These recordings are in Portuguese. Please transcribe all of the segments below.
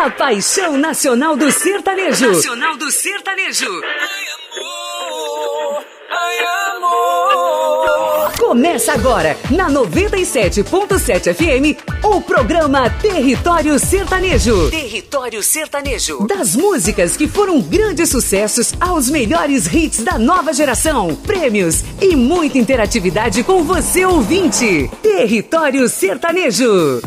A paixão nacional do sertanejo. Nacional do sertanejo. Começa agora, na 97.7 FM, o programa Território Sertanejo. Território Sertanejo. Das músicas que foram grandes sucessos aos melhores hits da nova geração, prêmios e muita interatividade com você, ouvinte. Território Sertanejo.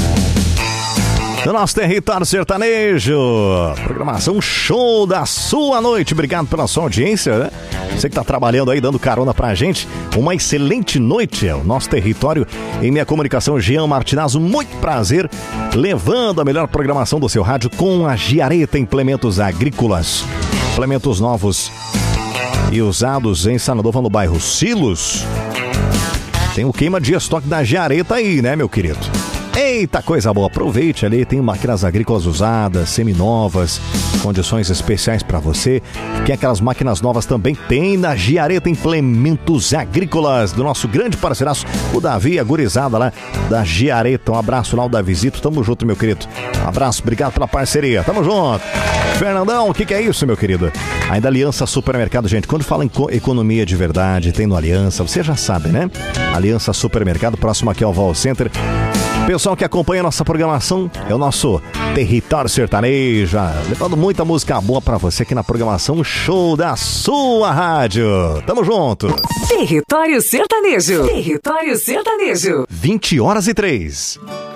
Do nosso Território Sertanejo, programação show da sua noite. Obrigado pela sua audiência, né? Você que tá trabalhando aí, dando carona pra gente, uma excelente noite. É o nosso Território em minha comunicação, Jean Martinazzo. Muito prazer, levando a melhor programação do seu rádio com a Giareta Implementos Agrícolas. Implementos novos e usados em Sanadova, no bairro Silos. Tem o queima de estoque da Giareta aí, né, meu querido? Eita, coisa boa, aproveite ali, tem máquinas agrícolas usadas, seminovas, condições especiais para você. Quer aquelas máquinas novas também? Tem na Giareta Implementos Agrícolas, do nosso grande parceiraço, o Davi, a gurizada lá da Giareta. Um abraço lá, o Davizito, tamo junto, meu querido. Um abraço, obrigado pela parceria, tamo junto. Fernandão, o que é isso, meu querido? Ainda Aliança Supermercado, gente, quando fala em economia de verdade, tem no Aliança, você já sabe, né? Aliança Supermercado, próximo aqui ao Vol Center. Pessoal que acompanha a nossa programação, é o nosso Território Sertanejo, levando muita música boa pra você aqui na programação show da sua rádio. Tamo junto. Território Sertanejo. Território Sertanejo. 20h03.